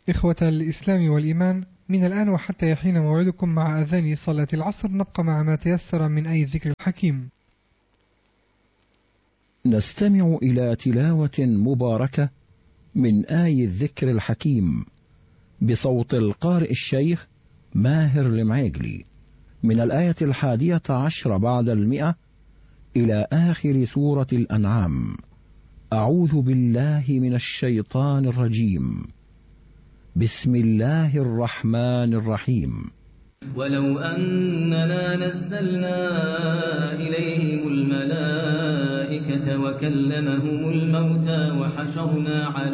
إخوة الإسلام والإيمان، من الآن وحتى يحين موعدكم مع أذان صلاة العصر نبقى مع ما تيسر من آي الذكر الحكيم. نستمع إلى تلاوة مباركة من آي الذكر الحكيم بصوت القارئ الشيخ ماهر المعيقلي من الآية 11 بعد 100 إلى آخر سورة الأنعام. أعوذ بالله من الشيطان الرجيم. بسم الله الرحمن الرحيم. ولو أننا نزلنا إليهم الملائكة وكلمهم الموتى وحشرنا